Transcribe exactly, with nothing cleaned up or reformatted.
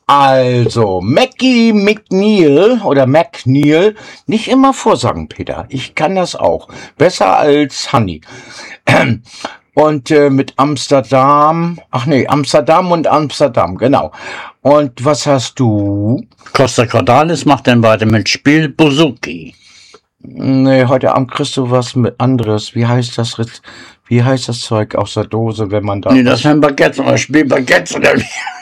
Also, Mackie McNeil oder McNeil, nicht immer vorsagen, Peter. Ich kann das auch. Besser als Honey. Und äh, mit Amsterdam, ach nee, Amsterdam und Amsterdam, genau. Und was hast du? Costa Cordalis macht dann weiter mit Spiel Bouzouki. Nee, heute Abend kriegst du was mit anderes. Wie heißt das Ritz? Wie heißt das Zeug aus der Dose, wenn man da... Nee, das sind Baguettes oder Spiel Baguettes oder wie?